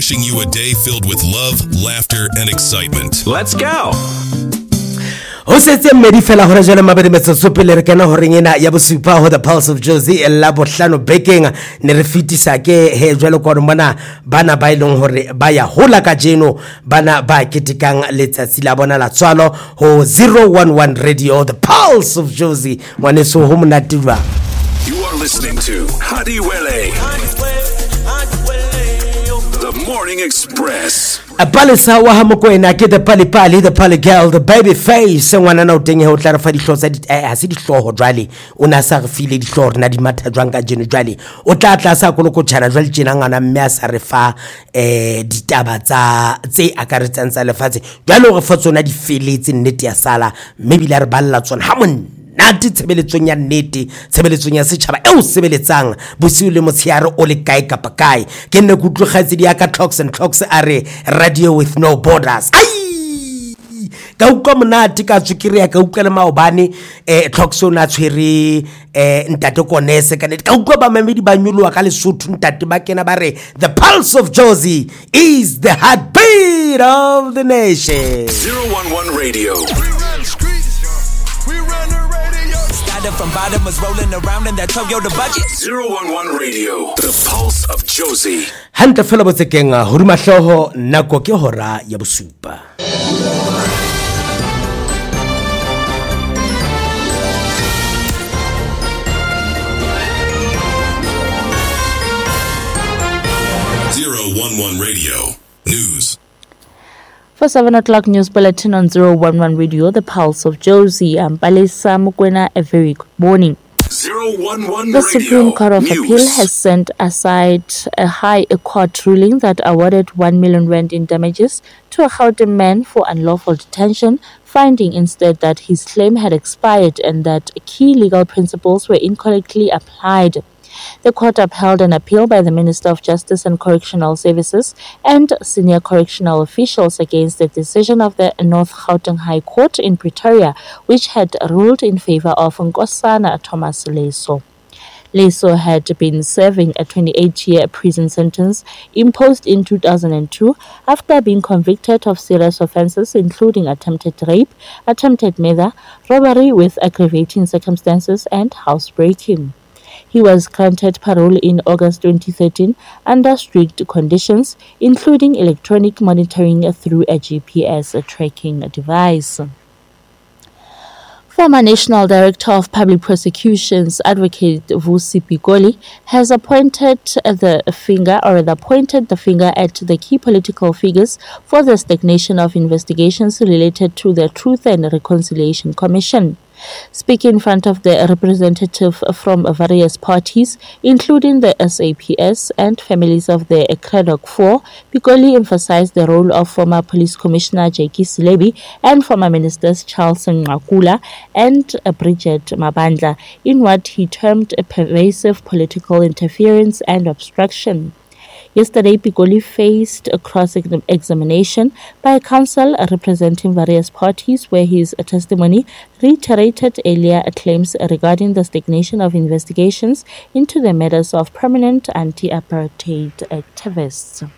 wishing you a day filled with love, laughter, and excitement. Let's go! O setse mmedi fela hore jana mabedi metsotso pele re kena ho rengena ya bosupa ho the Pulse of Jozi la bohlano bekeng ne re fitisa ke he jwalo ko mona bana ba ileng hore ba ya hola ka jeno bana ba ketekang letsatsi la bona la tswalo ho 011 Radio the Pulse of Jozi ngwaneso ho monatiwa. You are listening to Hadiwele, the Morning Express. A palisa wa hamokwena ke the pali the pali girl the baby face ngwana na o teng he o tla re fa dihlosa ha se dihloho jwale o na sa re file dihloho na di matha jwang ka jeno jwale o tla sa koloko tshana jwale tjena ngwana mme a sa re fa ditaba tse akaretsang tsa lefatshe jwale o re fa tsona di feletse nnete ya sala mme bila re balla tsona ha monna nati tshebeletsong ya nnete tshebeletsong ya setjhaba eo sebeletsang bosiu le motshiare o le kae kapa kae ke nne go tlogetse di aka talks and talks are radio with no borders ai ka utlwa monate ka tsukiri ya ka utlwa le maobane talks ona tshwere ntate konese ka ka utlwa ba mamedi ba nyolwa ka lesotho ntate ba kena ba re the Pulse of Jozi is the heartbeat of the nation. 011 Radio. From bottom was rolling around in that Toyota budget. 011 Radio, the Pulse of Jozi. Hanta fela botsekeng hore mahloho nako ke hora ya bosupa. Radio News. For 7 o'clock news bulletin on 011 Radio, the Pulse of Jozi. I'm Palesa Mukwena. A very good morning. 011 The Supreme Court of Appeal has sent aside a high court ruling that awarded 1 million rand in damages to a Gauteng man for unlawful detention, finding instead that his claim had expired and that key legal principles were incorrectly applied. The court upheld an appeal by the Minister of Justice and Correctional Services and senior correctional officials against the decision of the North Gauteng High Court in Pretoria, which had ruled in favor of Nkosana Thomas Leso. Leso had been serving a 28-year prison sentence imposed in 2002 after being convicted of serious offences including attempted rape, attempted murder, robbery with aggravating circumstances and housebreaking. He was granted parole in August 2013 under strict conditions, including electronic monitoring through a GPS tracking device. Former National Director of Public Prosecutions, Advocate Vusi Pikoli, has pointed the finger at the key political figures for the stagnation of investigations related to the Truth and Reconciliation Commission. Speaking in front of the representative from various parties, including the SAPS and families of the Craddock Four, Pikoli emphasized the role of former Police Commissioner Jackie Silebi and former Ministers Charles Ngakula and Bridget Mabandla in what he termed a pervasive political interference and obstruction. Yesterday, Pikoli faced a cross-examination by counsel representing various parties where his testimony reiterated earlier claims regarding the stagnation of investigations into the matters of prominent anti-apartheid activists.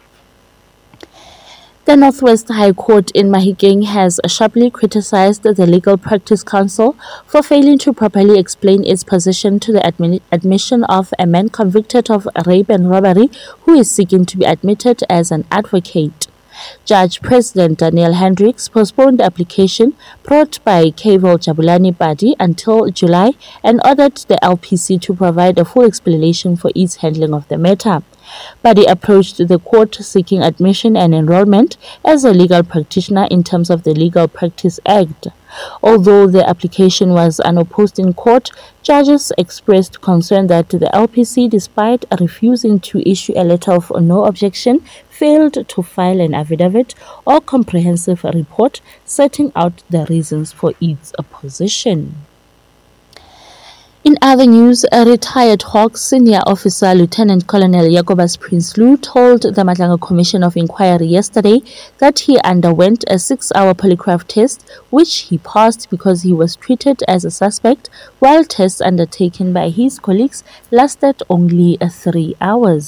The Northwest High Court in Mahikeng has sharply criticized the Legal Practice Council for failing to properly explain its position to the admission of a man convicted of rape and robbery who is seeking to be admitted as an advocate. Judge President Daniel Hendricks postponed the application brought by Keval Jabulani Badi until July and ordered the LPC to provide a full explanation for its handling of the matter. Badi approached the court seeking admission and enrollment as a legal practitioner in terms of the Legal Practice Act. Although the application was unopposed in court, judges expressed concern that the LPC, despite refusing to issue a letter of no objection, failed to file an affidavit or comprehensive report setting out the reasons for its opposition. In other news, a retired Hawks senior officer, Lieutenant Colonel Jacobus Prinsloo, told the Matlanga Commission of Inquiry yesterday that he underwent a 6-hour polygraph test, which he passed because he was treated as a suspect, while tests undertaken by his colleagues lasted only 3 hours.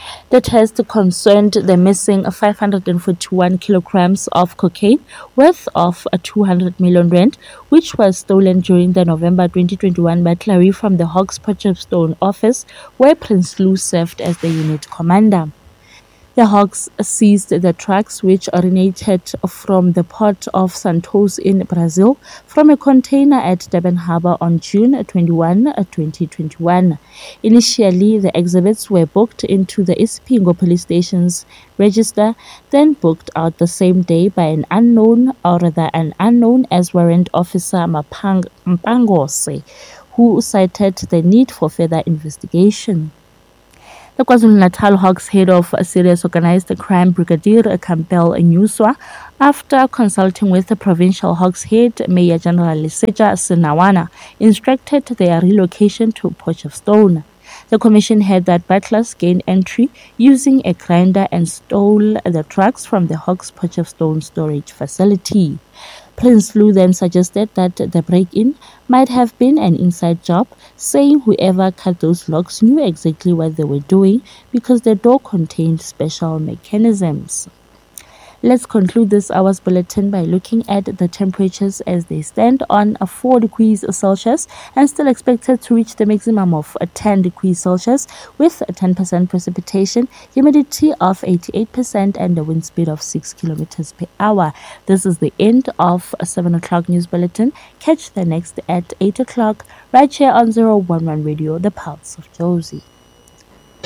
The test concerned the missing 541 kilograms of cocaine worth of 200 million rand, which was stolen during the November 2021 burglary from the Hawks Potchefstroom office, where Prince Lou served as the unit commander. The Hawks seized the trucks, which originated from the port of Santos in Brazil, from a container at Durban Harbour on June 21, 2021. Initially, the exhibits were booked into the Isipingo police station's register, then booked out the same day by an unknown as warrant officer Mpangose, who cited the need for further investigation. The KwaZulu-Natal Hawks head of serious organized crime, Brigadier Campbell Nyuswa, after consulting with the provincial Hawks head, Mayor General Lesetja Sinawana, instructed their relocation to Potchefstroom. The commission heard that battlers gained entry using a grinder and stole the trucks from the Hawks Potchefstroom storage facility. Prince Lou then suggested that the break-in might have been an inside job, saying whoever cut those locks knew exactly what they were doing because the door contained special mechanisms. Let's conclude this hour's bulletin by looking at the temperatures as they stand on 4 degrees Celsius and still expected to reach the maximum of 10 degrees Celsius with 10% precipitation, humidity of 88% and a wind speed of 6 kilometers per hour. This is the end of 7 o'clock news bulletin. Catch the next at 8 o'clock right here on 011 Radio, the Pulse of Jozi.